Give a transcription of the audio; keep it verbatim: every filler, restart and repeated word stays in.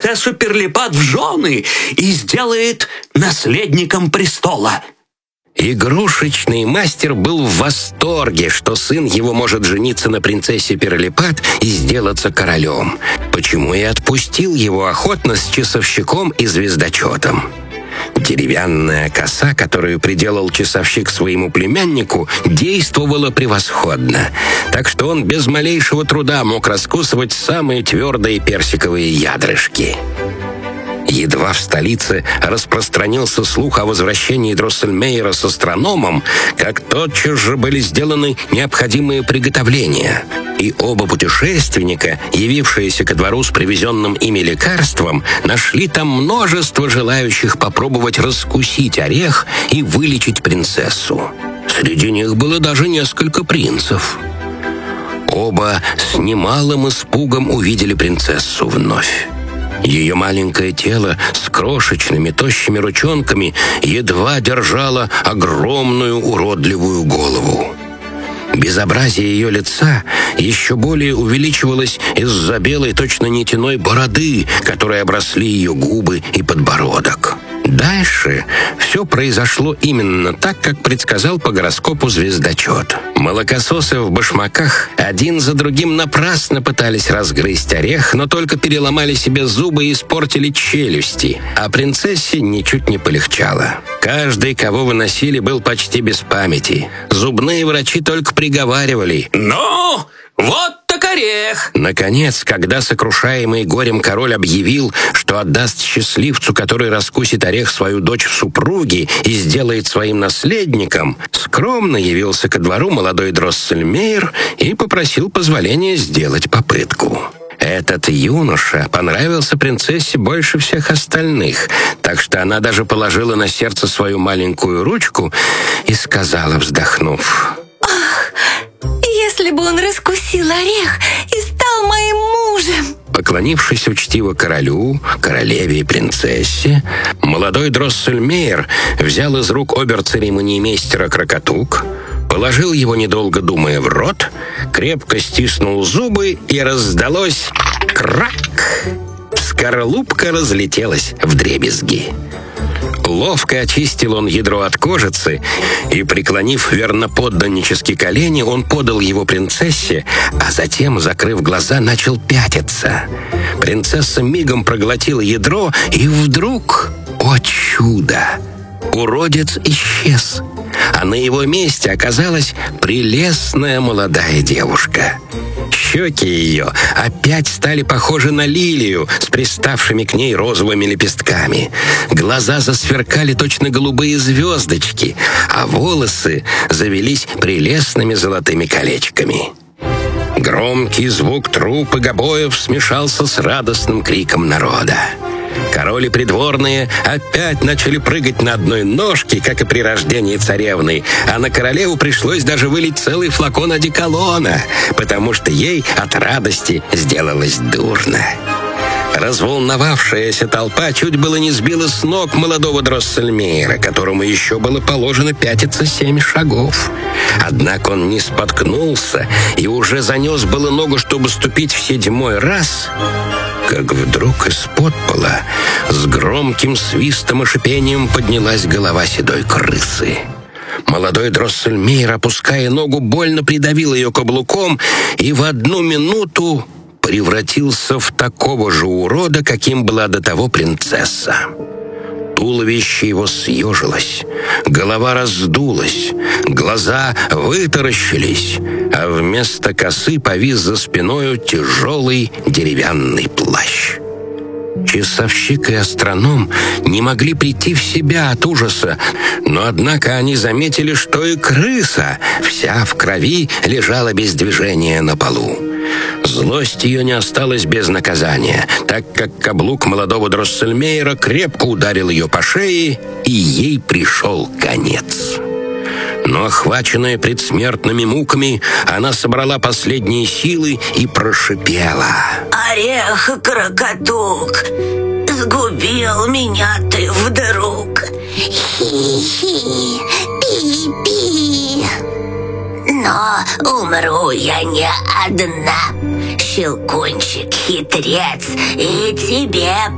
принцессу Пирлипат в жены и сделает наследником престола». Игрушечный мастер был в восторге, что сын его может жениться на принцессе Пирлипат и сделаться королем, почему и отпустил его охотно с часовщиком и звездочетом. Деревянная коса, которую приделал часовщик своему племяннику, действовала превосходно, так что он без малейшего труда мог раскусывать самые твердые персиковые ядрышки. Едва в столице распространился слух о возвращении Дроссельмейра с астрономом, как тотчас же были сделаны необходимые приготовления. И оба путешественника, явившиеся ко двору с привезенным ими лекарством, нашли там множество желающих попробовать раскусить орех и вылечить принцессу. Среди них было даже несколько принцев. Оба с немалым испугом увидели принцессу вновь. Ее маленькое тело с крошечными тощими ручонками едва держало огромную уродливую голову. Безобразие ее лица еще более увеличивалось из-за белой точно нитяной бороды, которой обросли ее губы и подбородок. Дальше все произошло именно так, как предсказал по гороскопу звездочет. Молокососы в башмаках один за другим напрасно пытались разгрызть орех, но только переломали себе зубы и испортили челюсти, а принцессе ничуть не полегчало. Каждый, кого выносили, был почти без памяти. Зубные врачи только приговаривали: «Ну, вот так орех!» Наконец, когда сокрушаемый горем король объявил, что отдаст счастливцу, который раскусит орех, свою дочь в супруги и сделает своим наследником, скромно явился ко двору молодой Дроссельмейр и попросил позволения сделать попытку. Этот юноша понравился принцессе больше всех остальных, так что она даже положила на сердце свою маленькую ручку и сказала, вздохнув: «Ах, если бы он раскусил орех и стал моим мужем!» Поклонившись учтиво королю, королеве и принцессе, молодой Дроссельмейр взял из рук обер-церемониймейстера крокотук, положил его, недолго думая, в рот, крепко стиснул зубы, и раздалось крак. Скорлупка разлетелась вдребезги. Ловко очистил он ядро от кожицы, и, преклонив верноподданнически колени, он подал его принцессе, а затем, закрыв глаза, начал пятиться. Принцесса мигом проглотила ядро, и вдруг, о чудо, уродец исчез, а на его месте оказалась прелестная молодая девушка. Щеки ее опять стали похожи на лилию с приставшими к ней розовыми лепестками. Глаза засверкали точно голубые звездочки, а волосы завелись прелестными золотыми колечками. Громкий звук труп и гобоев смешался с радостным криком народа. Король и придворные опять начали прыгать на одной ножке, как и при рождении царевны, а на королеву пришлось даже вылить целый флакон одеколона, потому что ей от радости сделалось дурно. Разволновавшаяся толпа чуть было не сбила с ног молодого Дроссельмейра, которому еще было положено пятиться семь шагов. Однако он не споткнулся и уже занес было ногу, чтобы ступить в седьмой раз, как вдруг из-под пола с громким свистом и шипением поднялась голова седой крысы. Молодой Дроссельмейр, опуская ногу, больно придавил ее каблуком и в одну минуту превратился в такого же урода, каким была до того принцесса. Туловище его съежилось, голова раздулась, глаза вытаращились, а вместо косы повис за спиною тяжелый деревянный плащ. Часовщик и астроном не могли прийти в себя от ужаса, но однако они заметили, что и крыса, вся в крови, лежала без движения на полу. Злость ее не осталась без наказания, так как каблук молодого Дроссельмейра крепко ударил ее по шее, и ей пришел конец. Но, охваченная предсмертными муками, она собрала последние силы и прошипела: «Орех, крокотук, сгубил меня ты вдруг. Хи-хи, пи-пи. Но умру я не одна. Щелкунчик, хитрец, и тебе